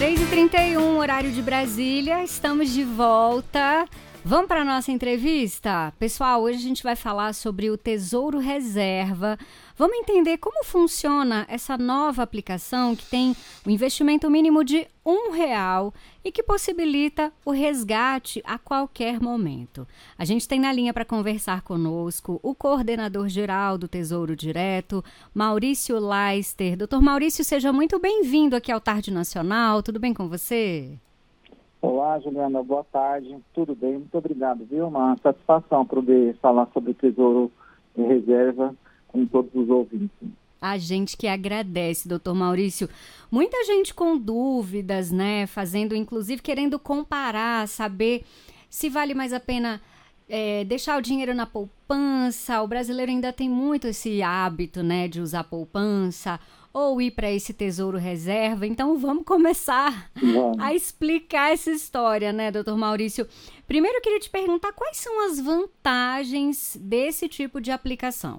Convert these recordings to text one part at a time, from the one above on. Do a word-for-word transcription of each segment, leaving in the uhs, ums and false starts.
três e trinta e um, horário de Brasília, estamos de volta. Vamos para a nossa entrevista? Pessoal, hoje a gente vai falar sobre o Tesouro Reserva. Vamos entender como funciona essa nova aplicação que tem o investimento mínimo de um real e que possibilita o resgate a qualquer momento. A gente tem na linha para conversar conosco o coordenador-geral do Tesouro Direto, Maurício Leister. Doutor Maurício, seja muito bem-vindo aqui ao Tarde Nacional. Tudo bem com você? Olá, Juliana, boa tarde. Tudo bem? Muito obrigado, viu? Uma satisfação poder falar sobre o Tesouro em Reserva com todos os ouvintes. A gente que agradece, doutor Maurício. Muita gente com dúvidas, né? Fazendo, inclusive, querendo comparar, saber se vale mais a pena é, deixar o dinheiro na poupança. O brasileiro ainda tem muito esse hábito, né, de usar poupança ou ir para esse Tesouro Reserva. Então, vamos começar Vamos. a explicar essa história, né, doutor Maurício? Primeiro, eu queria te perguntar quais são as vantagens desse tipo de aplicação.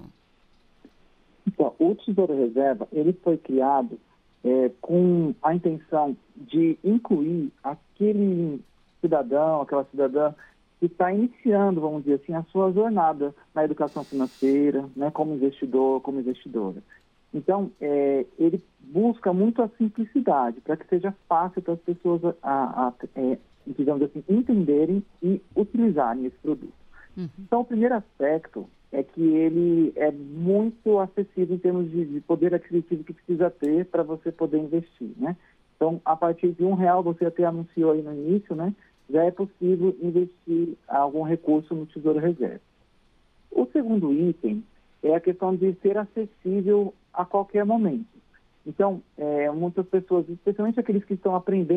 Então, o Tesouro Reserva, ele foi criado é, com a intenção de incluir aquele cidadão, aquela cidadã que está iniciando, vamos dizer assim, a sua jornada na educação financeira, né, como investidor, como investidora. Então, é, ele busca muito a simplicidade, para que seja fácil para as pessoas, a, a, é, digamos assim, entenderem e utilizarem esse produto. Uhum. Então, o primeiro aspecto é que ele é muito acessível em termos de, de poder aquisitivo que precisa ter para você poder investir, né? Então, a partir de um real, você até anunciou aí no início, né? Já é possível investir algum recurso no Tesouro Reserva. O segundo item é a questão de ser acessível a qualquer momento. Então, é, muitas pessoas, especialmente aqueles que estão aprendendo